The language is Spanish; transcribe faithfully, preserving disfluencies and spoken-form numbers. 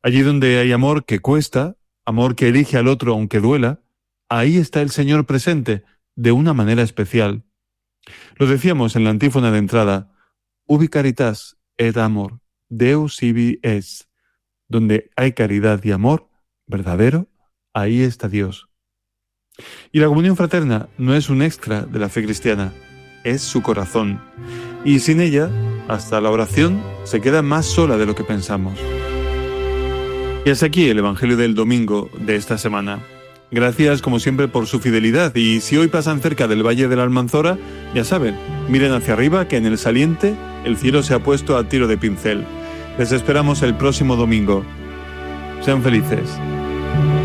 Allí donde hay amor que cuesta, amor que elige al otro aunque duela, ahí está el Señor presente, de una manera especial. Lo decíamos en la antífona de entrada, ubi caritas et amor, Deus ibi es. Donde hay caridad y amor verdadero, ahí está Dios. Y la comunión fraterna no es un extra de la fe cristiana, es su corazón. Y sin ella, hasta la oración se queda más sola de lo que pensamos. Y hasta aquí el Evangelio del domingo de esta semana. Gracias como siempre por su fidelidad, y si hoy pasan cerca del Valle de la Almanzora, ya saben, miren hacia arriba que en el saliente el cielo se ha puesto a tiro de pincel. Les esperamos el próximo domingo. Sean felices.